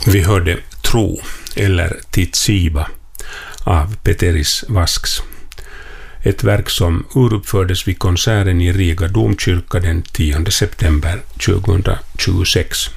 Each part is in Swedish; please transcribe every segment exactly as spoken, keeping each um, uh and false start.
Vi hörde Tro eller Titsiba av Peteris Vasks. Ett verk som uruppfördes vid konserten i Riga domkyrka den tionde september tjugohundratjugosex.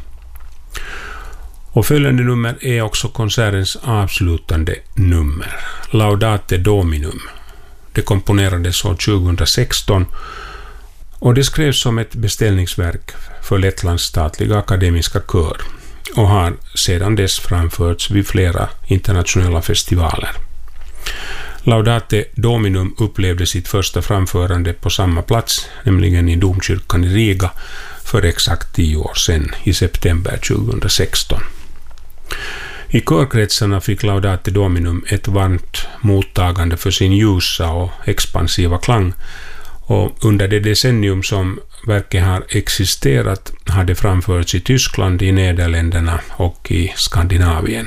Och följande nummer är också konsertens avslutande nummer, Laudate Dominum. Det komponerades år tjugohundrasexton och det skrevs som ett beställningsverk för Lettlands statliga akademiska kör och har sedan dess framförts vid flera internationella festivaler. Laudate Dominum upplevde sitt första framförande på samma plats, nämligen i domkyrkan i Riga, för exakt tio år sedan, i september tjugohundrasexton. I körkretsarna fick Laudate Dominum ett varmt mottagande för sin ljusa och expansiva klang, och under det decennium som verket har existerat har det framförts i Tyskland, i Nederländerna och i Skandinavien.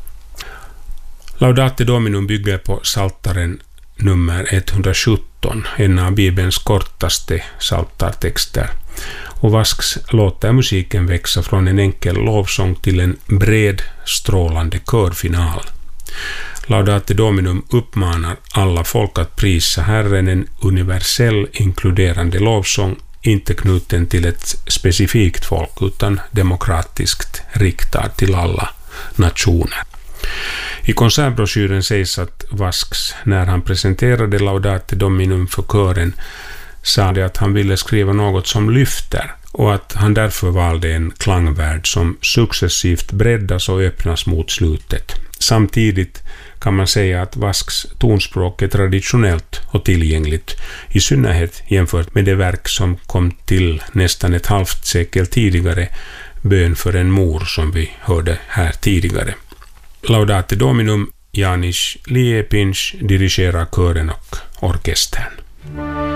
Laudate Dominum bygger på Psaltaren nummer etthundrasjutton, en av Bibelns kortaste psaltartexter, och Vasks låter musiken växa från en enkel lovsång till en bred, strålande körfinal. Laudate Dominum uppmanar alla folk att prisa Herren, en universell inkluderande lovsång, inte knuten till ett specifikt folk utan demokratiskt riktad till alla nationer. I konsertbroschyren sägs att Vasks, när han presenterade Laudate Dominum för kören, sa det att han ville skriva något som lyfter och att han därför valde en klangvärld som successivt breddas och öppnas mot slutet. Samtidigt kan man säga att Vasks tonspråk är traditionellt och tillgängligt, i synnerhet jämfört med det verk som kom till nästan ett halvt sekel tidigare, Bön för en mor, som vi hörde här tidigare. Laudate Dominum, Janis Liepins dirigerar kören och orkestern.